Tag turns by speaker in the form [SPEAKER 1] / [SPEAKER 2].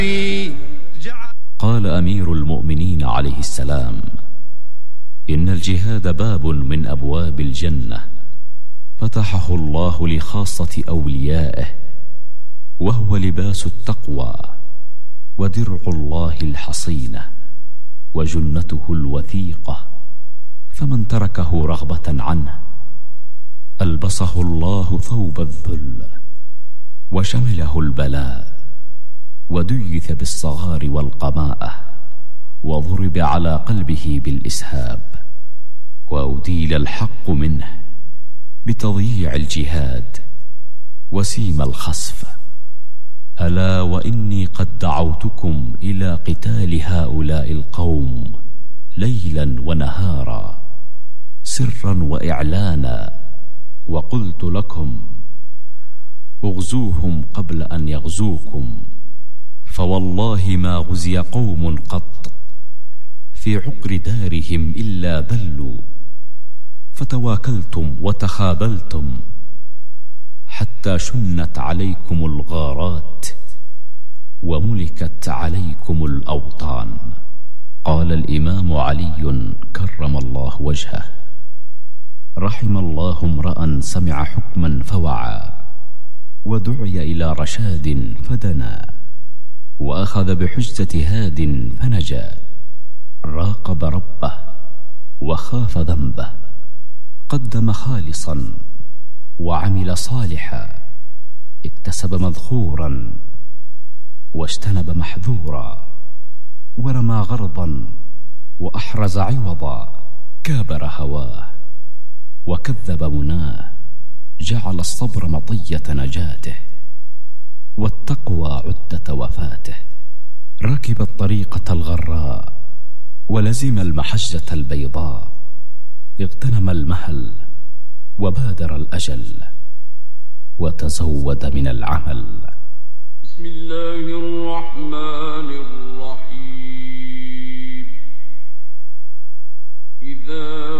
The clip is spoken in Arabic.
[SPEAKER 1] قال أمير المؤمنين عليه السلام: إن الجهاد باب من أبواب الجنة فتحه الله لخاصة أوليائه، وهو لباس التقوى ودرع الله الحصينة وجنته الوثيقة، فمن تركه رغبة عنه ألبسه الله ثوب الذل وشمله البلاء، وديث بالصغار والقماءة، وضرب على قلبه بالإسهاب، وأديل الحق منه بتضييع الجهاد وسيم الخسف. ألا وإني قد دعوتكم إلى قتال هؤلاء القوم ليلا ونهارا سرا وإعلانا، وقلت لكم: اغزوهم قبل أن يغزوكم، فوالله ما غزي قوم قط في عقر دارهم إلا ذلوا، فتواكلتم وتخابلتم حتى شنت عليكم الغارات وملكت عليكم الأوطان. قال الإمام علي كرم الله وجهه: رحم الله امرأ سمع حكما فوعى، ودعي إلى رشاد فدنا، وأخذ بحجة هاد فنجا، راقب ربه وخاف ذنبه، قدم خالصا وعمل صالحا، اكتسب مذخورا واجتنب محذورا، ورمى غرضا وأحرز عوضا، كابر هواه وكذب مناه، جعل الصبر مطية نجاته والتقوى عدة وفاته، ركب الطريقة الغراء ولزم المحجة البيضاء، اغتنم المهل وبادر الأجل، وتزود من العمل.
[SPEAKER 2] بسم الله الرحمن الرحيم. إذا